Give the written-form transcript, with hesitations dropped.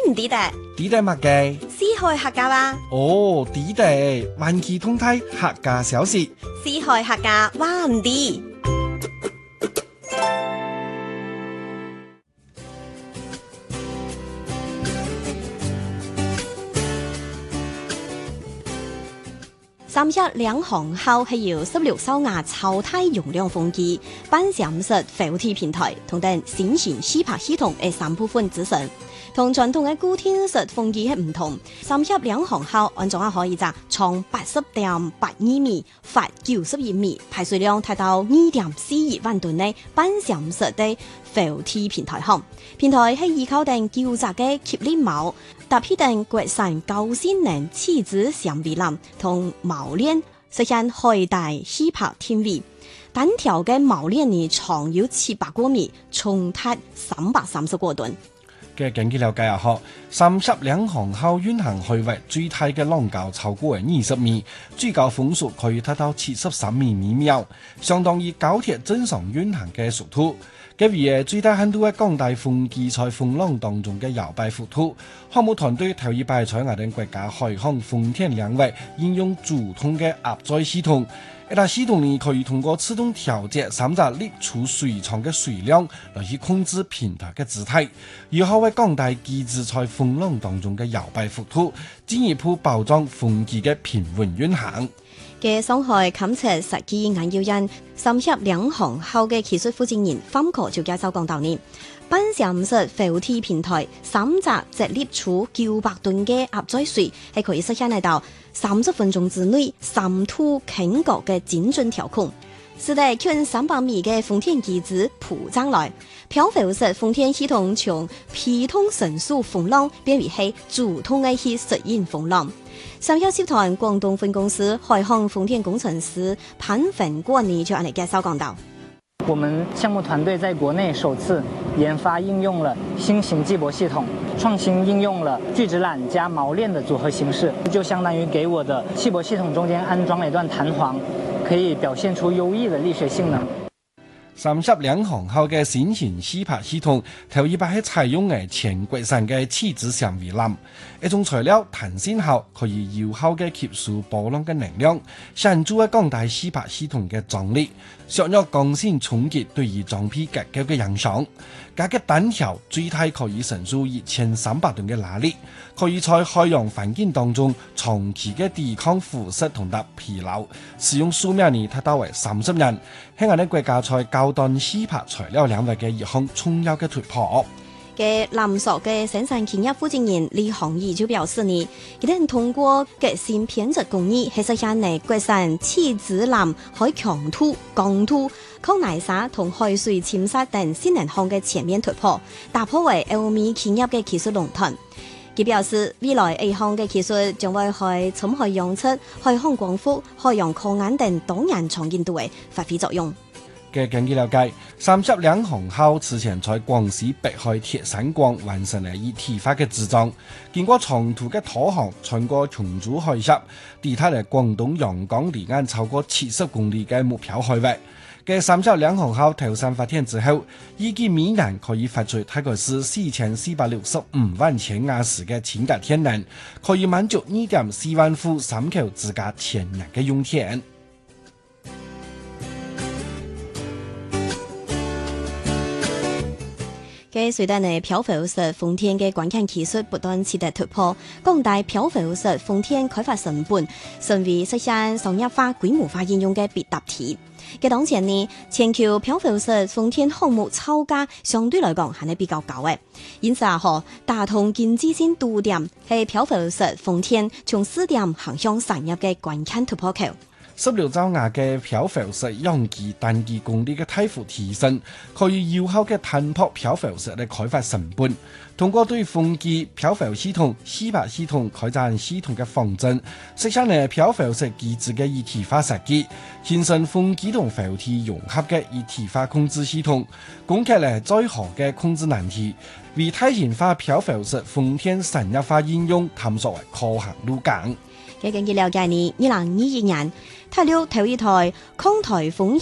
唔知得？ 知得乜嘅？ 四海客家話。 哦，知得，萬期通體客家小事。 四海客家話唔知。31兩行後係由16首牙超大容量風機、半閃式浮體平台同等新型吸拍系統嘅3部分組成。同傳統嘅固定式風機係唔同，31兩行後安裝可以長80.82米、寬91米、排水量達到2.42萬噸嘅半閃式的浮體平台項。平台係依靠定膠質嘅吸力膜，搭配定國產高性能氣質纖維纜同毛鏈，實現海大吸拍天尾。單條嘅毛鏈呢長有700多米，重達330多噸。 嘅根據了解啊，30兩行後運行去為最大嘅浪高超過20米，最高風速可以達到73米每秒，相當於高鐵正常運行嘅速度。嘅為最大限度嘅降低風機在風浪當中嘅搖擺幅度。項目團隊頭一擺在我哋國家海航風田兩位應用主動嘅壓載系統。呢個系統呢可以通過自動調節3隻瀝出水廠嘅水量來去控制平台嘅姿態，以後會降低機子在風浪當中嘅搖擺幅度，進一步保障風機嘅平穩運行。 嘅上海勘測實際研究員31兩行後嘅技術負責人方國就介紹講到呢，半閃式浮體平台3隻直瀝出900噸嘅壓載水，係可以實現到30分鐘之內3度傾角嘅精準調控，使得近300米嘅風田機子鋪上來。漂浮式風田系統從被動繩索風浪變為係主動嘅去適應風浪。上休集團廣東分公司海航風田工程師潘文國呢就按嚟介紹講到， 我們項目團隊在國內首次研發應用了新型機舶系統，創新應用了聚酯纜加毛鏈的組合形式，就相當於給我的氣舶系統中間安裝了一段彈簧，可以表現出優異的力學性能。 30兩行後嘅新型吸拍系統，頭一擺係採用嘅全國產嘅氣質纖維纜，一種材料彈性好，可以有效嘅吸收波浪嘅能量，顯著嘅降低吸拍系統嘅張力，削弱鋼線衝擊對於裝配結構嘅影響。加嘅單條最大可以承受1300噸嘅拉力，可以在海洋環境當中長期嘅抵抗腐蝕同埋疲勞，使用壽命呢達到為30年，係我哋國家在高端吸拍材料領域嘅一項重要嘅突破。 嘅藍索嘅生產企業負責人李航義就表示呢，佢哋通過革新編織工藝，係實現呢國產氣質纜可強度、鋼度、抗泥沙同海水침蝕等新能項嘅全面突破，打破為歐美企業嘅技術龍頭。佢表示，未來呢項嘅技術將會喺深海洋測、海航光伏、海洋科研等多元創建度嘅發揮作用。 嘅根據了解，30兩行後此前在廣西北海鐵山港完成了以鐵化嘅製造，經過長途嘅拖航，穿過瓊珠海峽，抵達了廣東陽江離岸超過70公里嘅目標海域。嘅30兩行後投產發電之後，預計每年可以發出大概是4465萬千瓦時嘅清潔天然，可以滿足2.4萬戶3口之家10年嘅用電。 嘅隨着呢漂浮式風田嘅關鍵技術不斷取得突破，降低漂浮式風田開發成本，成為實現商業化規模化應用嘅必答題。嘅當前呢，全球漂浮式風田項目造價相對來講係比較高嘅，因此打通經濟性堵點係漂浮式風田從試點行向產業嘅關鍵突破口。 16兆瓦嘅漂浮式氧機單機功率嘅大幅提升，可以有效嘅攤薄漂浮式嘅開發成本。通過對風機、漂浮系統、吸拍系統、開展系統嘅仿真，實現了漂浮式機制嘅一體化設計，形成風機同浮體融合嘅一體化控制系統，攻克了載荷嘅控制難題，為大型化漂浮式風田產業化應用探索為可行路徑。 根據了解呢，2021年，第6頭一台抗颱風